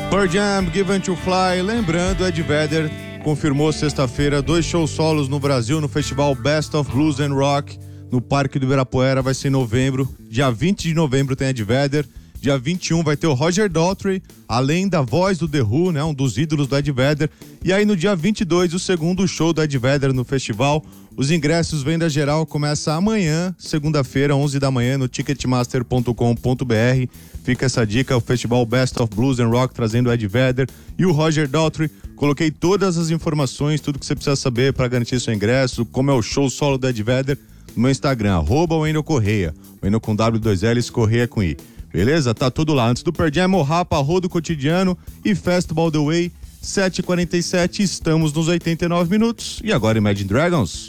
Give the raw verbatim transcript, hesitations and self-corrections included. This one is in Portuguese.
Pearl Jam, Given to Fly. Lembrando, Ed Vedder confirmou sexta-feira dois shows solos no Brasil no festival Best of Blues and Rock no Parque do Ibirapuera. Vai ser em novembro. Dia vinte de novembro tem Ed Vedder. Dia vinte e um vai ter o Roger Daltrey, além da voz do The Who, né, um dos ídolos do Ed Vedder. E aí no dia vinte e dois, o segundo show do Ed Vedder no festival. Os ingressos, venda geral, começa amanhã, segunda-feira, onze da manhã, no ticketmaster ponto com ponto b r. Fica essa dica, o festival Best of Blues and Rock trazendo o Ed Vedder e o Roger Daltrey. Coloquei todas as informações, tudo que você precisa saber para garantir seu ingresso, como é o show solo do Ed Vedder, no meu Instagram, arroba Wendel Correia. Wendel com W, dois L's, Correia com I. Beleza? Tá tudo lá. Antes do Pearl Jam, o Rapa, Rodo Cotidiano e Festival The Way, sete e quarenta e sete. Estamos nos oitenta e nove minutos. E agora Imagine Dragons.